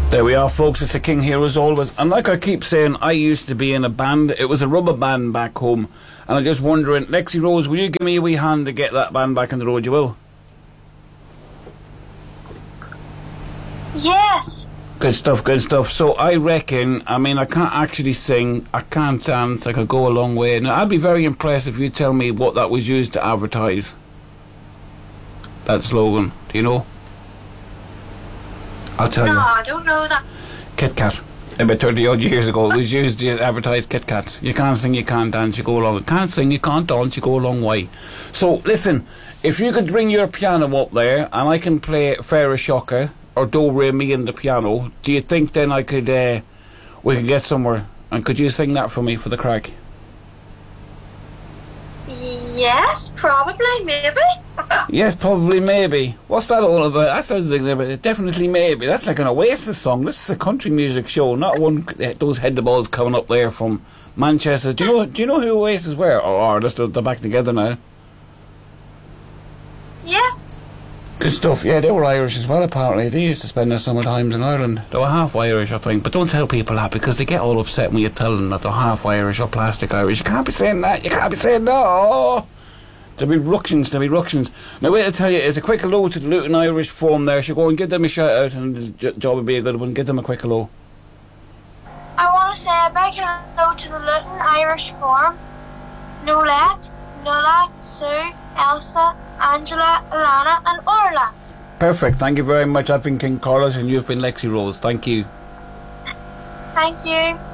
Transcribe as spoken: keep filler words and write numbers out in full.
There we are, folks. It's the King here as always. And like I keep saying, I used to be in a band. It was a rubber band back home. And I'm just wondering, Lexi Rose, will you give me a wee hand to get that band back on the road? You will? Yes. Good stuff, good stuff. So I reckon, I mean, I can't actually sing, I can't dance, I could go a long way. Now, I'd be very impressed if you tell me what that was used to advertise. That slogan. Do you know? I'll tell no, you. No, I don't know that. Kit Kat. About thirty odd years ago, it was used to advertise Kit Kats. You can't sing, you can't dance, you go along. You can't sing, you can't dance, you go a long way. So, listen, if you could bring your piano up there and I can play Farah Shaka or Do Re Mi on the piano, do you think then I could, uh, we could get somewhere? And could you sing that for me for the crack? Yes, probably, maybe. Yes, probably, maybe. What's that all about? That sounds like a, definitely maybe. That's like an Oasis song. This is a country music show, not one those head the balls coming up there from Manchester. Do you know? Do you know who Oasis were? Or are they still they're back together now? Yes. Good stuff. Yeah, they were Irish as well. Apparently, they used to spend their summer times in Ireland. They were half Irish, I think. But don't tell people that because they get all upset when you tell them that they're half Irish or plastic Irish. You can't be saying that. You can't be saying no. There'll be ructions, there'll be ructions. Now, wait, I'll tell you, it's a quick hello to the Luton Irish Forum there. So go and give them a shout out, and the job will be a good one. Give them a quick hello. I want to say a big hello to the Luton Irish Forum. Nolette, Nuala, Sue, Elsa, Angela, Alana, and Orla. Perfect. Thank you very much. I've been King Carlos, and you've been Lexi Rose. Thank you. Thank you.